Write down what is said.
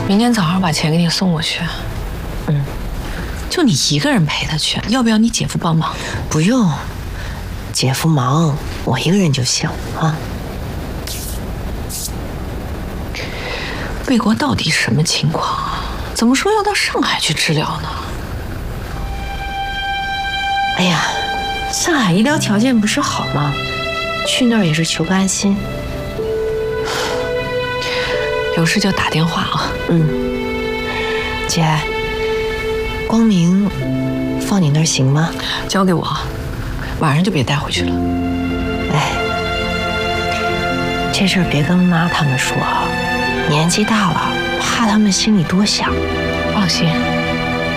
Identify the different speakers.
Speaker 1: 明天早上把钱给你送过去。就你一个人陪他去，要不要你姐夫帮忙？
Speaker 2: 不用，姐夫忙，我一个人就行啊。
Speaker 1: 魏国到底什么情况啊？怎么说要到上海去治疗呢？
Speaker 2: 哎呀，上海医疗条件不是好吗？去那儿也是求个安心。
Speaker 1: 有事就打电话啊。
Speaker 2: 姐，光明放你那儿行吗？
Speaker 1: 交给我，晚上就别带回去了。
Speaker 2: 哎，这事儿别跟妈他们说啊，年纪大了，怕他们心里多想。
Speaker 1: 放心。